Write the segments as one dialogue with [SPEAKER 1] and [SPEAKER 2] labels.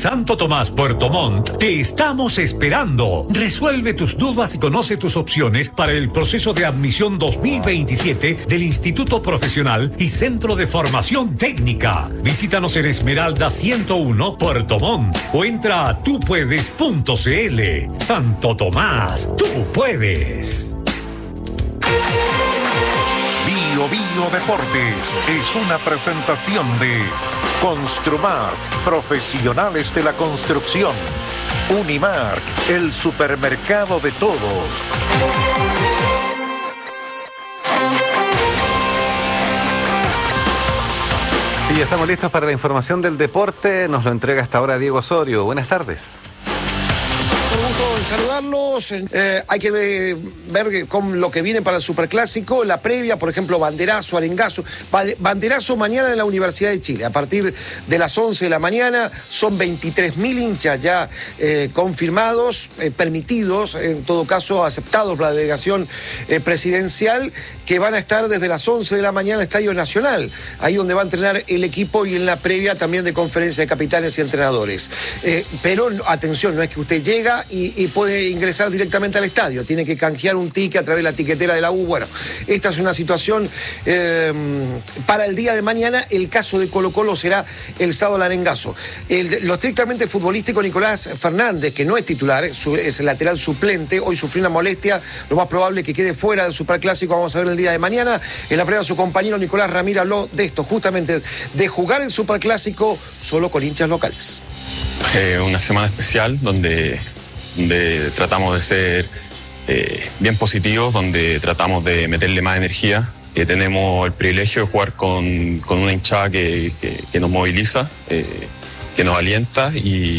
[SPEAKER 1] Santo Tomás Puerto Montt te estamos esperando. Resuelve tus dudas y conoce tus opciones para el proceso de admisión 2027 del Instituto Profesional y Centro de Formación Técnica. Visítanos en Esmeralda 101 Puerto Montt o entra a tupuedes.cl. Santo Tomás, tú puedes.
[SPEAKER 2] Bio Deportes es una presentación de Construmar, profesionales de la construcción. Unimark, el supermercado de todos.
[SPEAKER 3] Sí, ya estamos listos para la información del deporte. Nos lo entrega hasta ahora Diego Osorio. Buenas tardes.
[SPEAKER 4] Un gusto en saludarlos. Hay que ver con lo que viene para el Superclásico, la previa, por ejemplo, banderazo, arengazo. Banderazo mañana en la Universidad de Chile. A partir de las 11 de la mañana son 23.000 hinchas ya confirmados, permitidos, en todo caso aceptados por la delegación presidencial, que van a estar desde las 11 de la mañana en el Estadio Nacional, ahí donde va a entrenar el equipo, y en la previa también de conferencia de capitanes y entrenadores. Pero atención, no es que usted llega y puede ingresar directamente al estadio, tiene que canjear un ticket a través de la tiquetera de la U. Bueno, esta es una situación para el día de mañana. El caso de Colo-Colo será el sábado al arengazo. Lo estrictamente futbolístico, Nicolás Fernández, que no es titular, es el lateral suplente, hoy sufrió una molestia, lo más probable es que quede fuera del Superclásico, vamos a ver el día de mañana. En la previa su compañero Nicolás Ramírez habló de esto, justamente de jugar el Superclásico solo con hinchas locales.
[SPEAKER 5] Una semana especial donde tratamos de ser bien positivos, donde tratamos de meterle más energía. Tenemos el privilegio de jugar con una hinchada que nos moviliza, que nos alienta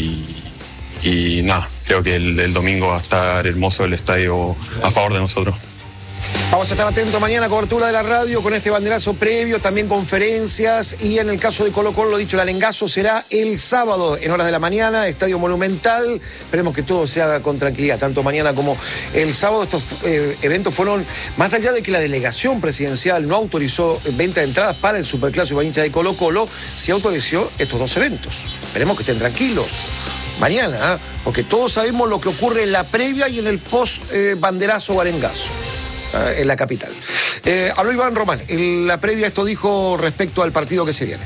[SPEAKER 5] y nada, creo que el domingo va a estar hermoso el estadio a favor de nosotros.
[SPEAKER 4] Vamos a estar atentos mañana, cobertura de la radio con este banderazo previo, también conferencias, y en el caso de Colo-Colo, lo dicho, el arengazo será el sábado en horas de la mañana, Estadio Monumental. Esperemos que todo se haga con tranquilidad, tanto mañana como el sábado. Estos eventos fueron, más allá de que la delegación presidencial no autorizó venta de entradas para el Superclásico hincha de Colo-Colo, sí autorizó estos dos eventos. Esperemos que estén tranquilos mañana, porque todos sabemos lo que ocurre en la previa y en el post banderazo o arengazo en la capital. Habló Iván Román. En la previa esto dijo respecto al partido que se viene.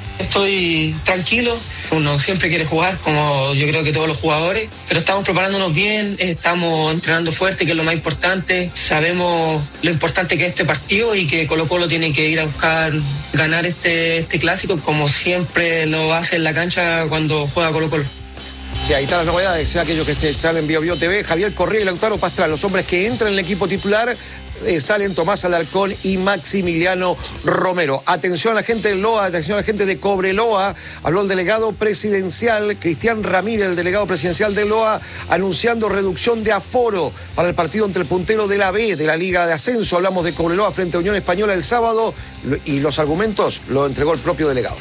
[SPEAKER 6] Estoy tranquilo, uno siempre quiere jugar, como yo creo que todos los jugadores, pero estamos preparándonos bien, estamos entrenando fuerte, que es lo más importante. Sabemos lo importante que es este partido y que Colo-Colo tiene que ir a buscar ganar este clásico, como siempre lo hace en la cancha cuando juega Colo-Colo.
[SPEAKER 4] Sí, ahí están las novedades, sea aquellos que están en Bio TV. Javier Correa y Lautaro Pastrana, los hombres que entran en el equipo titular, salen Tomás Alarcón y Maximiliano Romero. Atención a la gente de Loa, atención a la gente de Cobreloa. Habló el delegado presidencial, Cristian Ramírez, el delegado presidencial de Loa, anunciando reducción de aforo para el partido entre el puntero de la B, de la Liga de Ascenso. Hablamos de Cobreloa frente a Unión Española el sábado, y los argumentos lo entregó el propio delegado.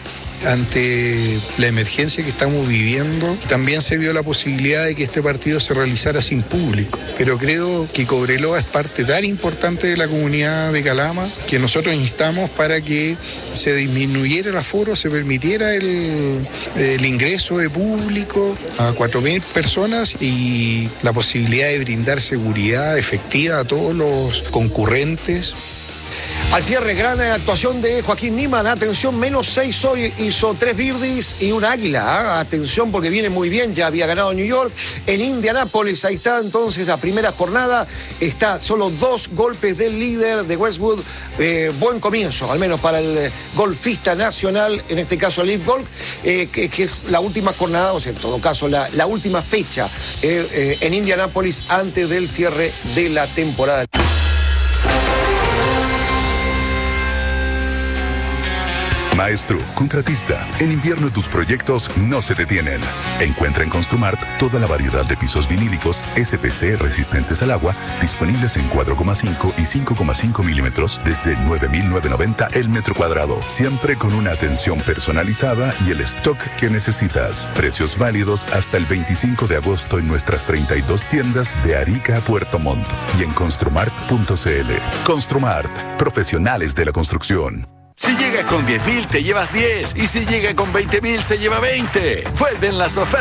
[SPEAKER 7] Ante la emergencia que estamos viviendo, también se vio la posibilidad de que este partido se realizara sin público. Pero creo que Cobreloa es parte tan importante de la comunidad de Calama que nosotros instamos para que se disminuyera el aforo, se permitiera el ingreso de público a 4.000 personas y la posibilidad de brindar seguridad efectiva a todos los concurrentes.
[SPEAKER 4] Al cierre, gran actuación de Joaquín Niemann. Atención, -6 hoy, hizo 3 birdies y un águila. Atención, porque viene muy bien, ya había ganado en New York. En Indianápolis, ahí está entonces la primera jornada. Está solo 2 golpes del líder de Westwood. Buen comienzo, al menos para el golfista nacional, en este caso el Leaf Golf, que es la última jornada, o sea, en todo caso, la última fecha en Indianápolis antes del cierre de la temporada.
[SPEAKER 8] Maestro, contratista, en invierno tus proyectos no se detienen. Encuentra en Construmart toda la variedad de pisos vinílicos SPC resistentes al agua, disponibles en 4,5 y 5,5 milímetros desde 9.990 el metro cuadrado. Siempre con una atención personalizada y el stock que necesitas. Precios válidos hasta el 25 de agosto en nuestras 32 tiendas de Arica a Puerto Montt y en construmart.cl. Construmart, profesionales de la construcción.
[SPEAKER 9] Si llega con 10.000 te llevas 10 y si llega con 20.000 se lleva 20. Vuelven las ofertas